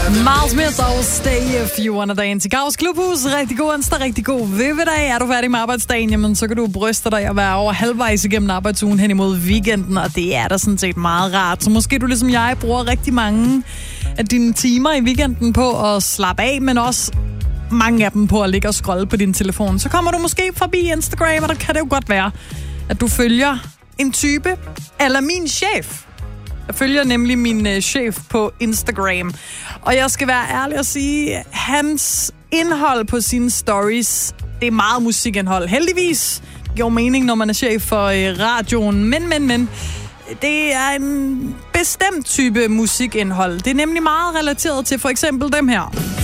Miles Smith og Stay If You Wanna Dance i Kaos Klubhus. Rigtig god onsdag, rigtig god vippedag. Er du færdig med arbejdsdagen, jamen så kan du bryste dig og være over halvvejs igennem arbejdsugen hen imod weekenden, og det er da sådan set meget rart. Så måske du ligesom jeg bruger rigtig mange af dine timer i weekenden på at slappe af, men også mange af dem på at ligge og scrolle på din telefon. Så kommer du måske forbi Instagram, og der kan det jo godt være, at du følger en type eller min chef. Jeg følger nemlig min chef på Instagram. Og jeg skal være ærlig og sige, hans indhold på sine stories, det er meget musikindhold. Heldigvis giver mening, når man er chef for radioen. Men, det er en bestemt type musikindhold. Det er nemlig meget relateret til for eksempel dem her.